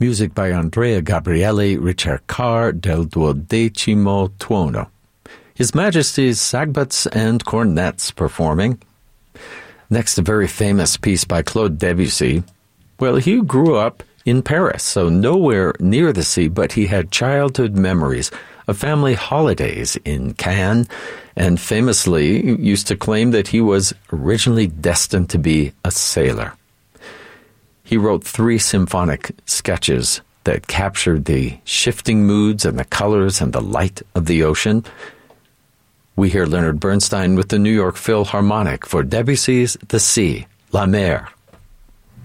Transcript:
Music by Andrea Gabrieli, Ricercar del Duodecimo Tuono. His Majesty's sagbutts and cornets performing. Next, a very famous piece by Claude Debussy. Well, he grew up in Paris, so nowhere near the sea, but he had childhood memories of family holidays in Cannes, and famously used to claim that he was originally destined to be a sailor. He wrote 3 symphonic sketches that captured the shifting moods and the colors and the light of the ocean. We hear Leonard Bernstein with the New York Philharmonic for Debussy's The Sea, La Mer.